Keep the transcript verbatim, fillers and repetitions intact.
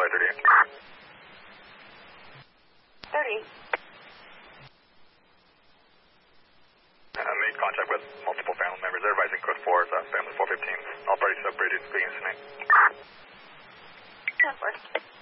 Flight thirty. thirty. Uh, made contact with multiple family members. They're advising code four is uh, family four fifteen. All parties separated, being tonight. ten four.